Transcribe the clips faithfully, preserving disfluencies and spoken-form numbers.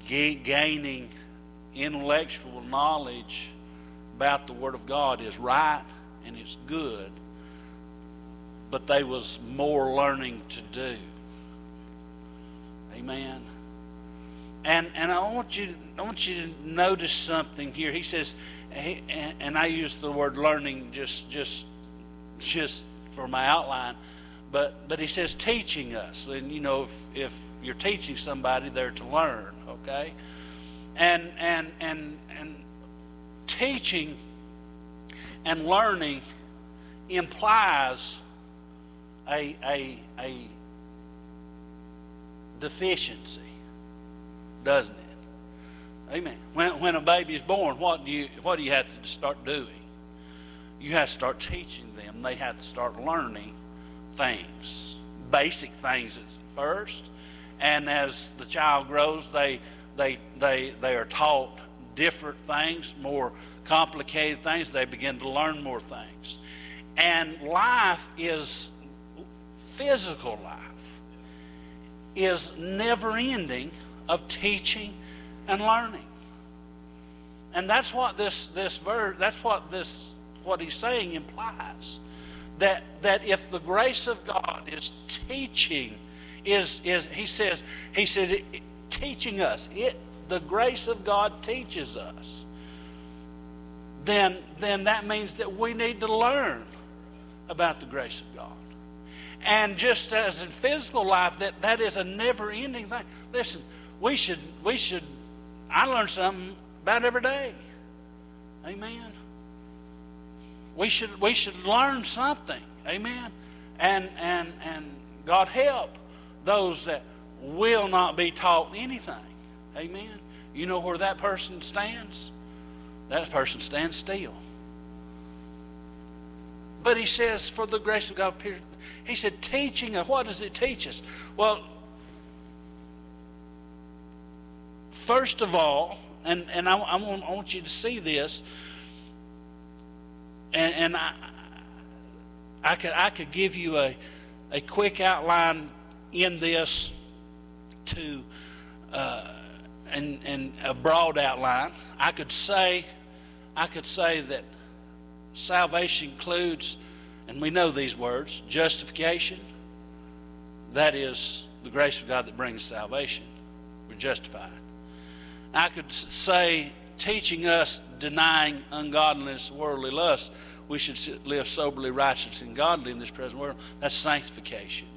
ga- gaining intellectual knowledge about the Word of God is right and it's good, but there was more learning to do. Amen. And and I want you I want you to notice something here. He says, and I use the word learning just just just for my outline, but but he says teaching us. And you know, if if you're teaching somebody, they're to learn. Okay, and and and and teaching and learning implies a a a deficiency, doesn't it? Amen. When when a baby is born, what do you what do you have to start doing? You have to start teaching them. They have to start learning things, basic things at first, and as the child grows, they they they they are taught different things, more complicated things. They begin to learn more things, and life is physical life is never ending of teaching and learning. And that's what this this verse that's what this what he's saying implies. That that if the grace of God is teaching, is is he says he says it, it, teaching us, it the grace of God teaches us, then then that means that we need to learn about the grace of God. And just as in physical life, that, that is a never-ending thing. Listen, we should we should I learn something about every day. Amen. We should we should learn something. Amen. And and and God help those that will not be taught anything. Amen. You know where that person stands? That person stands still. But he says, for the grace of God, he said, teaching us. What does it teach us? Well, first of all, and, and I, I, want, I want you to see this, and, and I, I could I could give you a, a quick outline in this to uh, and and a broad outline. I could say I could say that salvation includes, and we know these words, justification. That is the grace of God that brings salvation. We're justified. I could say teaching us, denying ungodliness, worldly lust. We should live soberly, righteous, and godly in this present world. That's sanctification.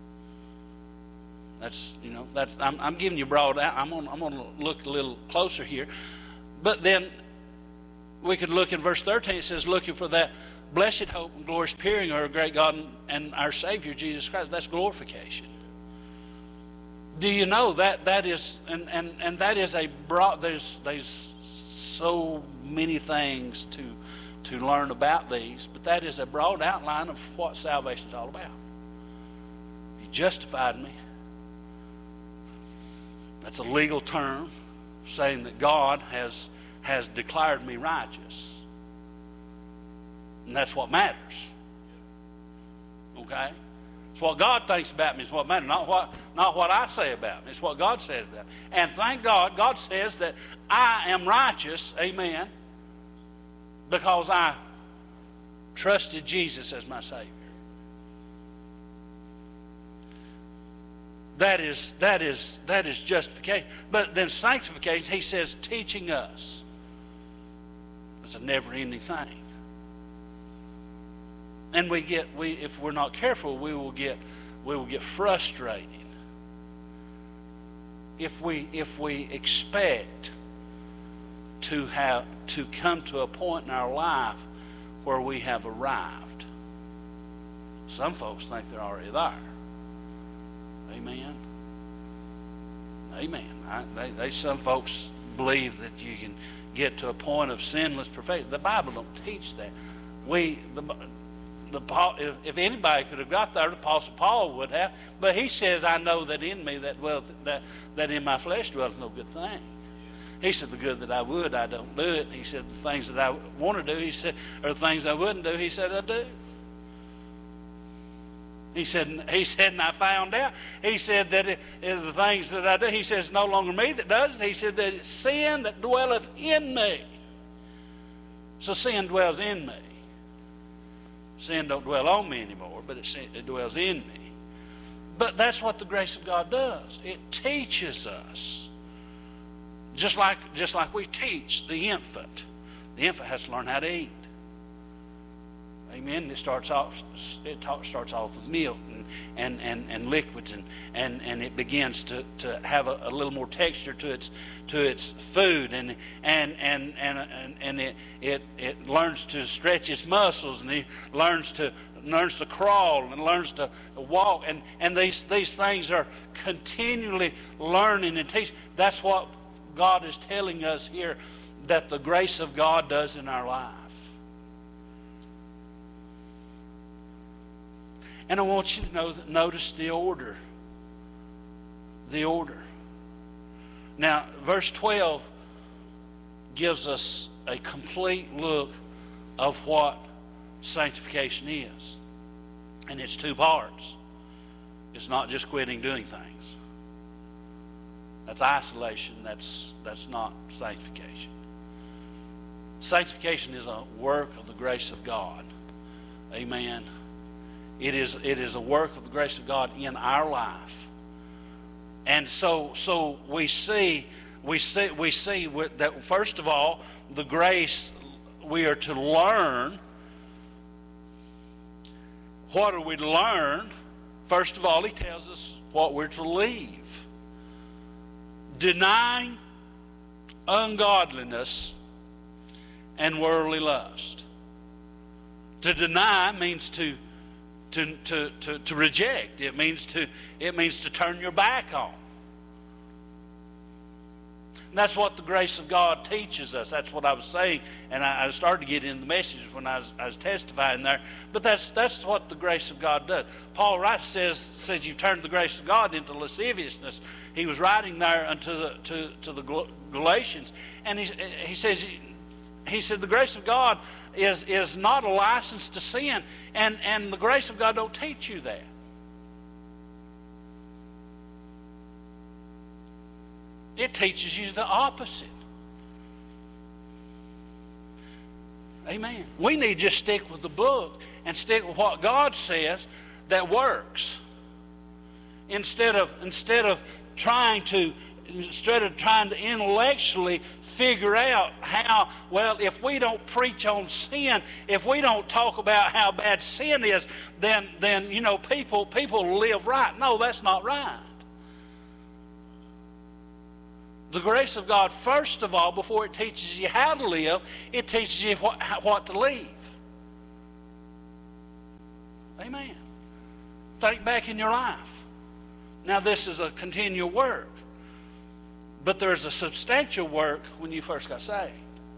That's, you know, that's, I'm, I'm giving you broad out. I'm going I'm to look a little closer here. But then we could look in verse thirteen. It says, looking for that blessed hope and glorious appearing of our great God and our Savior, Jesus Christ. That's glorification. Do you know that that is, and, and, and that is a broad, there's, there's so many things to, to learn about these, but that is a broad outline of what salvation is all about. He justified me. That's a legal term saying that God has, has declared me righteous. And that's what matters. Okay? It's what God thinks about me is what matters, not what, not what I say about me. It's what God says about me. And thank God, God says that I am righteous, amen, because I trusted Jesus as my Savior. That is, that is, that is justification. But then sanctification, he says, teaching us. It's a never-ending thing. And we get, we if we're not careful, we will get, we will get frustrated. If we, if we expect to have to come to a point in our life where we have arrived. Some folks think they're already there. Amen. Amen. I, they, they, some folks believe that you can get to a point of sinless perfection. The Bible don't teach that. We, the, the if, if anybody could have got there, the Apostle Paul would have. But he says, "I know that in me that well that that in my flesh dwelleth no good thing." He said, "The good that I would, I don't do it." He said, "The things that I want to do," he said, "or the things I wouldn't do," he said, "I do." He said, he said, and I found out, he said that it, it, the things that I do, he says, it's no longer me that does it. He said that it's sin that dwelleth in me. So sin dwells in me. Sin don't dwell on me anymore, but it, it dwells in me. But that's what the grace of God does. It teaches us. Just like, just like we teach the infant. The infant has to learn how to eat. Amen. It starts off. It starts off with milk and and, and, and liquids, and, and, and it begins to, to have a, a little more texture to its to its food, and and and and and, and it, it it learns to stretch its muscles, and it learns to learns to crawl and learns to walk, and and these these things are continually learning and teaching. That's what God is telling us here, that the grace of God does in our life. And I want you to know that, notice the order. The order. Now, verse twelve gives us a complete look of what sanctification is. And it's two parts. It's not just quitting doing things. That's isolation. That's, that's not sanctification. Sanctification is a work of the grace of God. Amen. It is, it is a work of the grace of God in our life. And so, so we see, we see, we see that, first of all, the grace, we are to learn. What are we to learn? First of all, he tells us what we're to leave. Denying ungodliness and worldly lust. To deny means to To, to, to, to reject. It means to, it means to turn your back on. And that's what the grace of God teaches us. That's what I was saying, and I, I started to get into the message when I was, I was testifying there. But that's that's what the grace of God does. Paul writes, says says you've turned the grace of God into lasciviousness. He was writing there unto the to, to the Galatians, and he he says he said the grace of God is is not a license to sin, and and the grace of God don't teach you that. It teaches you the opposite. Amen. We need to just stick with the book and stick with what God says that works, instead of instead of trying to instead of trying to intellectually figure out how, well, if we don't preach on sin, if we don't talk about how bad sin is, then, then you know, people, people live right. No, that's not right. The grace of God, first of all, before it teaches you how to live, it teaches you what, what to leave. Amen. Think back in your life. Now, this is a continual work. But there's a substantial work when you first got saved.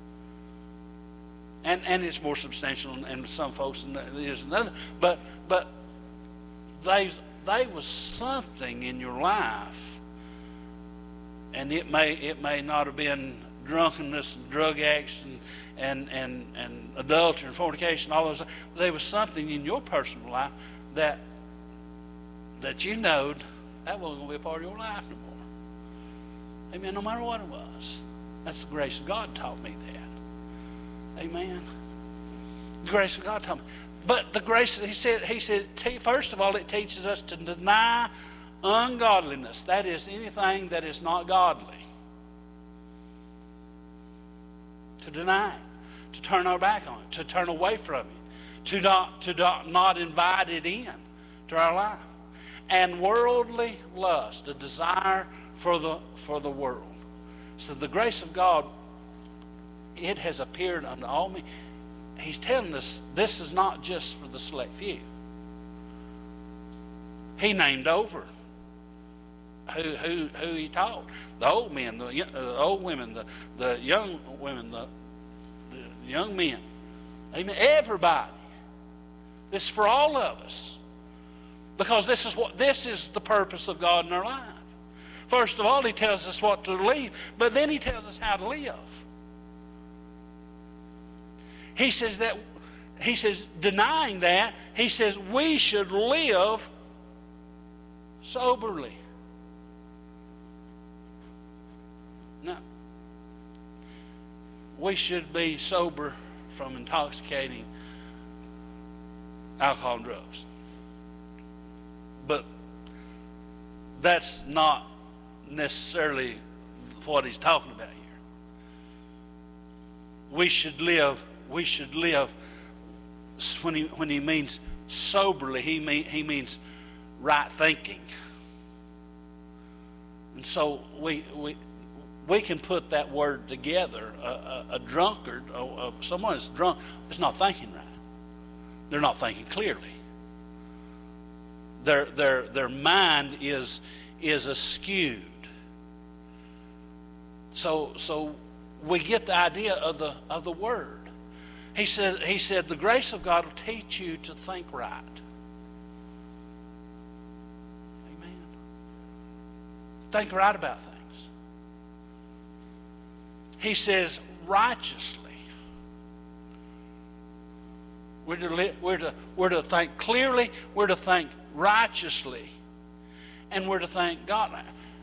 And and it's more substantial in some folks than it is in others. But but they they was something in your life. And it may it may not have been drunkenness and drug acts and and, and, and adultery and fornication, all those, but there was something in your personal life that that you knowed that wasn't going to be a part of your life anymore. Amen. No matter what it was. That's the grace of God taught me that. Amen. The grace of God taught me. But the grace, he said, he said, first of all, it teaches us to deny ungodliness. That is anything that is not godly. To deny it. To turn our back on it. To turn away from it. To not, to not, not invite it in to our life. And worldly lust, a desire for the for the world. So the grace of God, it has appeared unto all men. He's telling us this is not just for the select few. He named over who who who he taught. The old men, the, the old women, the, the young women, the, the young men. Amen. Everybody. This is for all of us. Because this is what this is the purpose of God in our life. First of all, he tells us what to leave, but then he tells us how to live. He says that he says, denying that, he says we should live soberly. Now, we should be sober from intoxicating alcohol and drugs. But that's not necessarily what he's talking about here. We should live, we should live, when he, when he means soberly, he, mean, he means right thinking. And so we, we, we can put that word together. A, a, a drunkard, a, a, someone that's drunk, is not thinking right. They're not thinking clearly. Their, their, their mind is, is askewed. So, so we get the idea of the, of the word. He said, he said, the grace of God will teach you to think right. Amen. Think right about things. He says, righteously. We're to, li- we're, to, we're to think clearly, we're to think righteously, and we're to thank God.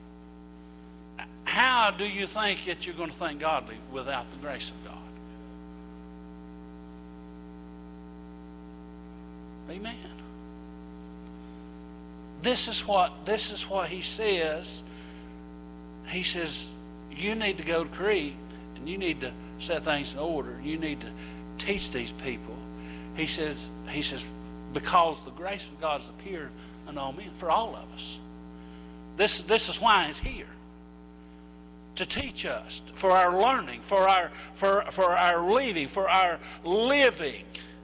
How do you think that you're going to think godly without the grace of God? Amen. This is what this is what he says. He says, you need to go to Crete and you need to set things in order. You need to teach these people. He says, he says, because the grace of God has appeared unto all men, for all of us. This, this is why he's here. To teach us, for our learning, for our for, for our living, for our living.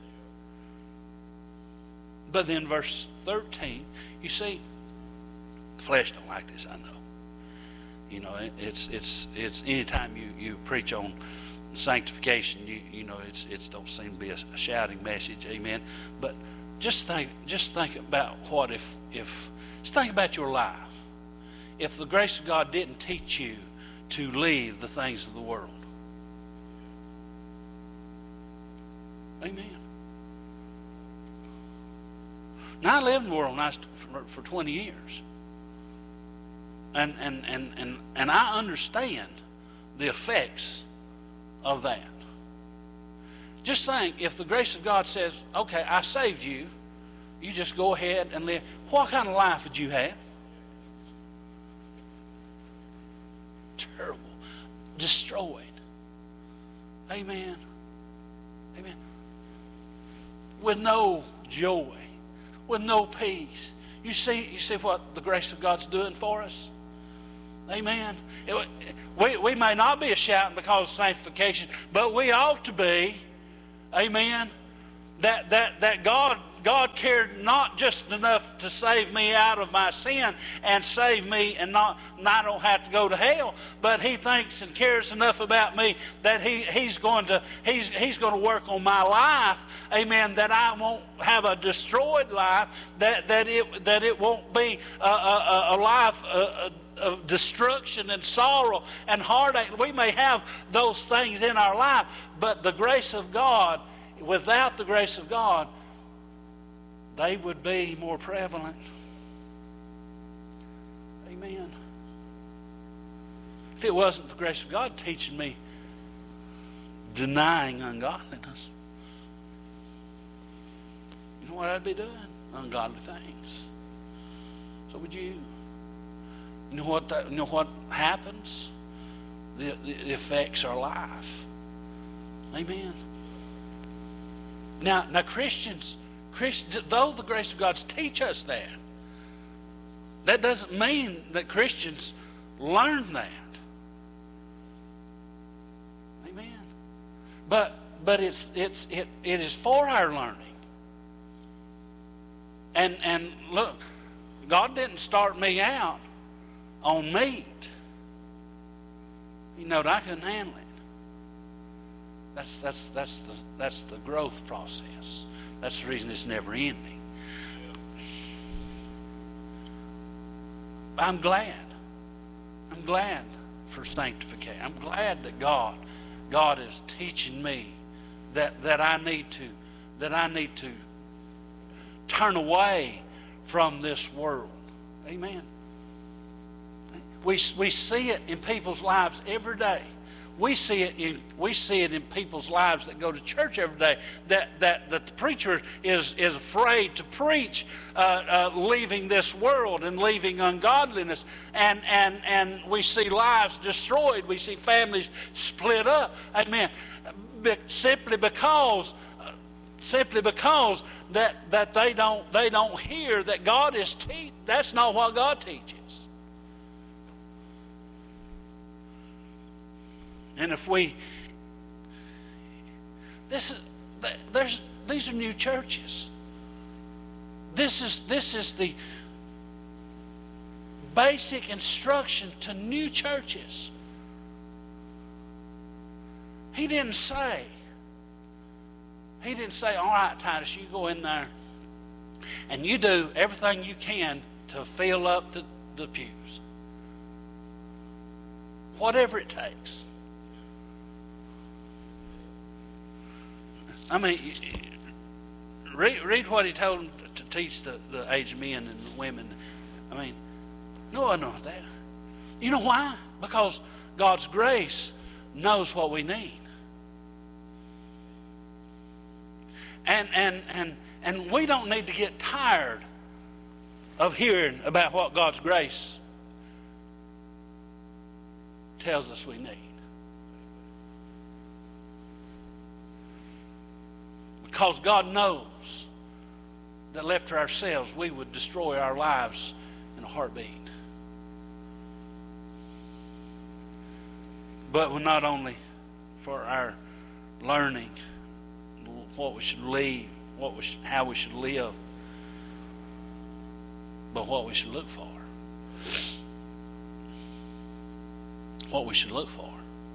But then verse thirteen, you see, the flesh don't like this, I know. You know, it, it's it's it's anytime you, you preach on sanctification, you you know, it's it's don't seem to be a, a shouting message, amen. But just think just think about what if if just think about your life. If the grace of God didn't teach you to leave the things of the world. Amen. Now I lived in the world for, for twenty years. And, and, and, and, and I understand the effects of that. Just think, if the grace of God says, okay, I saved you, you just go ahead and live. What kind of life would you have? Terrible. Destroyed. Amen. Amen. With no joy. With no peace. You see, you see what the grace of God's doing for us? Amen. It, we, we may not be a shouting because of sanctification, but we ought to be. Amen. That that that God God cared not just enough to save me out of my sin and save me and not and I don't have to go to hell, but he thinks and cares enough about me that he, he's going to he's he's going to work on my life, amen, that I won't have a destroyed life, that that it that it won't be a, a, a life a, a, of destruction and sorrow and heartache. We may have those things in our life, but the grace of God, without the grace of God, they would be more prevalent. Amen. If it wasn't the grace of God teaching me denying ungodliness, you know what I'd be doing? Ungodly things. So would you. You know what that, you know what happens? The, the, it affects our life. Amen. Now, now Christians, Christians, though the grace of God teach us that, that doesn't mean that Christians learn that. Amen. But but it's it's it it is for our learning. And and look, God didn't start me out on meat. You know, I couldn't handle it. That's that's that's the that's the growth process. That's the reason it's never ending. I'm glad. I'm glad for sanctification. I'm glad that God, God is teaching me that, that I need to that I need to turn away from this world. Amen. We, we see it in people's lives every day. We see it in we see it in people's lives that go to church every day. That that, that the preacher is is afraid to preach, uh, uh, leaving this world and leaving ungodliness, and and and we see lives destroyed. We see families split up. Amen. Be, simply because, uh, simply because that that they don't they don't hear that God is te- that's not what God teaches. And if we, this is, there's, these are new churches. This is, this is the basic instruction to new churches. He didn't say, he didn't say, all right, Titus, you go in there and you do everything you can to fill up the, the pews. Whatever it takes. I mean, read, read what he told them to teach the, the aged men and the women. I mean, no, I know that. You know why? Because God's grace knows what we need. And, and, and, and we don't need to get tired of hearing about what God's grace tells us we need. Because God knows that left to ourselves, we would destroy our lives in a heartbeat. But not only for our learning, what we should leave, what we should, how we should live, but what we should look for. What we should look for.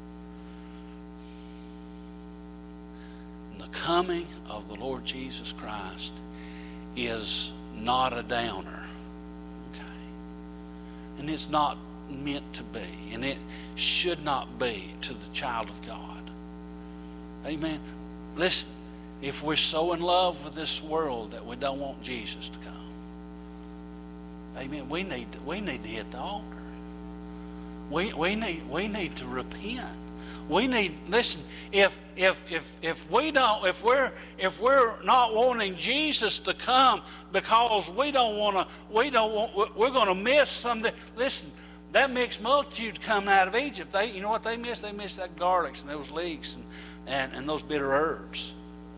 The coming of the Lord Jesus Christ is not a downer, okay? And it's not meant to be, and it should not be to the child of God. Amen. Listen, if we're so in love with this world that we don't want Jesus to come, amen, we need to, we need to hit the altar. We we need we need to repent. We need, listen, if if if if we don't if we're if we're not wanting Jesus to come because we don't want to we don't want we're going to miss something. Listen, that mixed multitude coming out of Egypt, they you know what they missed? They missed that garlics and those leeks and, and, and those bitter herbs.